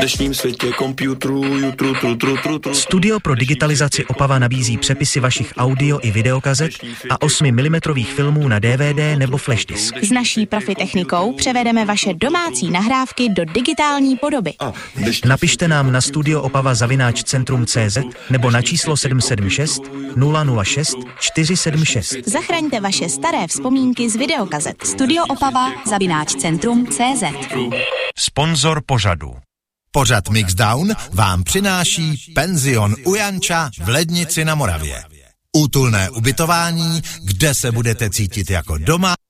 dnešním světě komputerů, Studio pro digitalizaci Opava nabízí přepisy vašich audio i videokazet a 8 mm filmů na DVD nebo flash disk. S naší profi technikou převedeme vaše domácí nahrávky do digitální podoby. Napište nám na studiooPava@centrum.cz nebo na číslo 776 006 476. Zachraňte vaše staré vzpomínky z videokazet. studiooPava@centrum.cz. Sponzor pořadu. Pořad Mixdown vám přináší penzion u Janča v Lednici na Moravě. Útulné ubytování, kde se budete cítit jako doma.